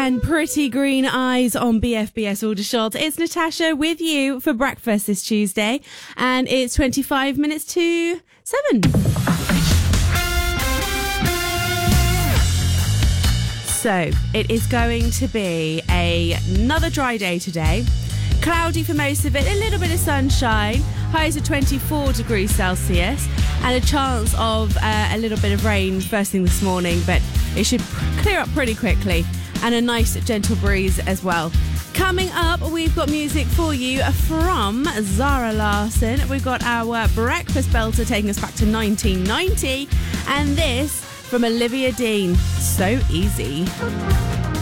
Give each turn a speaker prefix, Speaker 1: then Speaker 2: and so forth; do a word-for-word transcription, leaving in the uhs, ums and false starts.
Speaker 1: and Pretty Green Eyes on B F B S Aldershot. It's Natasha with you for breakfast this Tuesday, and it's twenty-five minutes to seven. So it is going to be a, another dry day today. Cloudy for most of it, a little bit of sunshine, highs of twenty-four degrees Celsius, and a chance of uh, a little bit of rain first thing this morning, but it should clear up pretty quickly, and a nice gentle breeze as well. Coming up, we've got music for you from Zara Larsson. We've got our breakfast belter taking us back to nineteen ninety, and this from Olivia Dean, So Easy.